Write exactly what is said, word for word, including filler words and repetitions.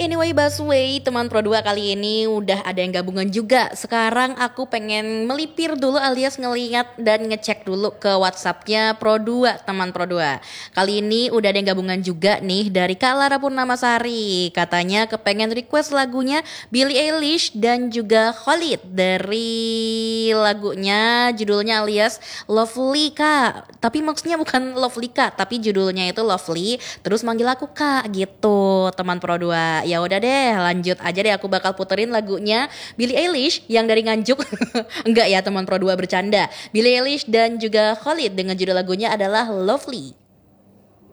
Anyway, Busway, teman Pro dua kali ini udah ada yang gabungan juga. Sekarang aku pengen melipir dulu alias ngeliat dan ngecek dulu ke WhatsAppnya Pro dua, teman Pro dua. Kali ini udah ada yang gabungan juga nih dari Kak Lara Purnamasari. Katanya kepengen request lagunya Billie Eilish dan juga Khalid dari lagunya judulnya alias Lovely Kak. Tapi maksudnya bukan Lovely Kak, tapi judulnya itu Lovely. Terus manggil aku Kak gitu, teman Pro dua. Ya udah deh, lanjut aja deh, aku bakal puterin lagunya Billie Eilish yang dari Nganjuk. Enggak ya teman Pro dua, bercanda. Billie Eilish dan juga Khalid dengan judul lagunya adalah Lovely.